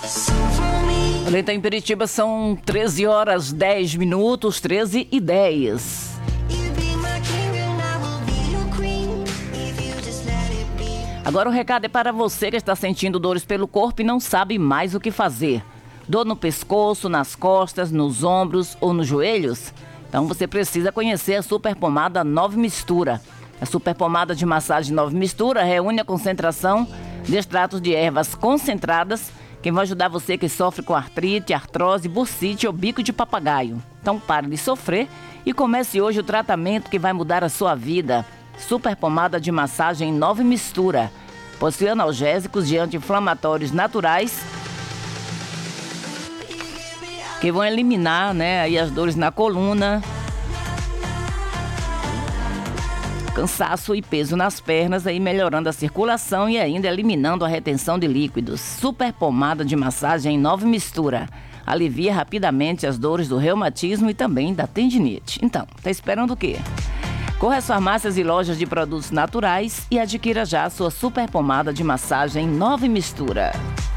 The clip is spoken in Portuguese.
Olha, então em Piritiba são 13 horas 10 minutos, 13h10. Agora o recado é para você que está sentindo dores pelo corpo e não sabe mais o que fazer. Dor no pescoço, nas costas, nos ombros ou nos joelhos? Então você precisa conhecer a Super Pomada 9 Mistura. A Super Pomada de massagem 9 Mistura reúne a concentração de extratos de ervas concentradas que vai ajudar você que sofre com artrite, artrose, bursite ou bico de papagaio. Então pare de sofrer e comece hoje o tratamento que vai mudar a sua vida. Super Pomada de massagem 9 Mistura. Possui analgésicos e anti-inflamatórios naturais que vão eliminar, aí as dores na coluna, cansaço e peso nas pernas, aí melhorando a circulação e ainda eliminando a retenção de líquidos. Super Pomada de massagem 9 Mistura. Alivia rapidamente as dores do reumatismo e também da tendinite. Então, tá esperando o quê? Corra às farmácias e lojas de produtos naturais e adquira já a sua Super Pomada de massagem 9 Mistura.